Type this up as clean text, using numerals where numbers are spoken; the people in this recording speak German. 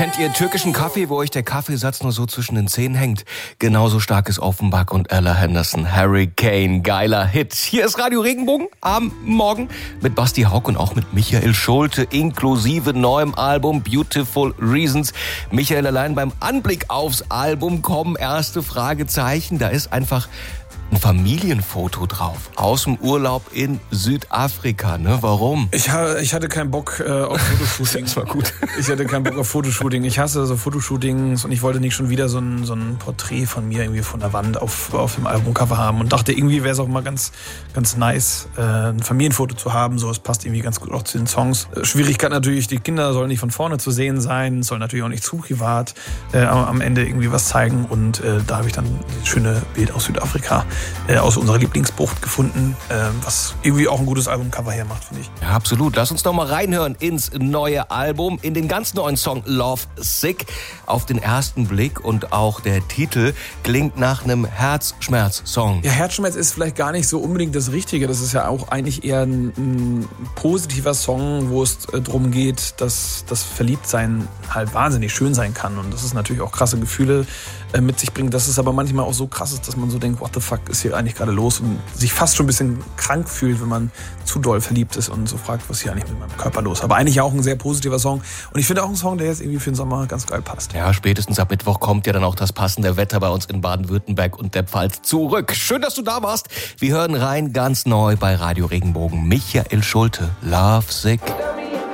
Kennt ihr türkischen Kaffee, wo euch der Kaffeesatz nur so zwischen den Zähnen hängt? Genauso stark ist Offenbach und Ella Henderson. Hurricane, geiler Hit. Hier ist Radio Regenbogen am Morgen mit Basti Haug und auch mit Michael Schulte, inklusive neuem Album Beautiful Reasons. Michael, allein beim Anblick aufs Album kommen erste Fragezeichen. Da ist einfach ein Familienfoto drauf, aus dem Urlaub in Südafrika, ne? Warum? Ich hatte keinen Bock auf Fotoshooting. Das war gut. Ich hatte keinen Bock auf Fotoshooting. Ich hasse so Fotoshootings und ich wollte nicht schon wieder so ein Porträt von mir irgendwie von der Wand auf dem Albumcover haben und dachte, irgendwie wäre es auch mal ganz nice, ein Familienfoto zu haben. So, es passt irgendwie ganz gut auch zu den Songs. Schwierigkeit natürlich, die Kinder sollen nicht von vorne zu sehen sein, es soll natürlich auch nicht zu privat am Ende irgendwie was zeigen und da habe ich dann ein schönes Bild aus Südafrika aus unserer Lieblingsbucht gefunden, was irgendwie auch ein gutes Albumcover hermacht, finde ich. Ja, absolut. Lass uns doch mal reinhören ins neue Album, in den ganz neuen Song Love Sick. Auf den ersten Blick und auch der Titel klingt nach einem Herzschmerz-Song. Ja, Herzschmerz ist vielleicht gar nicht so unbedingt das Richtige. Das ist ja auch eigentlich eher ein positiver Song, wo es darum geht, dass das Verliebtsein halt wahnsinnig schön sein kann. Und das ist natürlich auch krasse Gefühle mit sich bringt, dass es aber manchmal auch so krass ist, dass man so denkt, what the fuck ist hier eigentlich gerade los und sich fast schon ein bisschen krank fühlt, wenn man zu doll verliebt ist und so fragt, was ist hier eigentlich mit meinem Körper los. Aber eigentlich auch ein sehr positiver Song und ich finde auch ein Song, der jetzt irgendwie für den Sommer ganz geil passt. Ja, spätestens ab Mittwoch kommt ja dann auch das passende Wetter bei uns in Baden-Württemberg und der Pfalz zurück. Schön, dass du da warst. Wir hören rein ganz neu bei Radio Regenbogen. Michael Schulte, Love Sick.